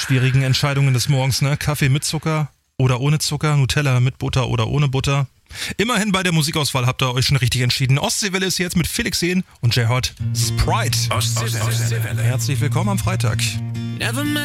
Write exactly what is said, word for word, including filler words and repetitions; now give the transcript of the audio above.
schwierigen Entscheidungen des Morgens, ne? Kaffee mit Zucker oder ohne Zucker, Nutella mit Butter oder ohne Butter. Immerhin bei der Musikauswahl habt ihr euch schon richtig entschieden. Ostseewelle ist jetzt mit Felix Jähn und J-Hot. Das ist Pride. Ostseewelle. Herzlich willkommen am Freitag. Never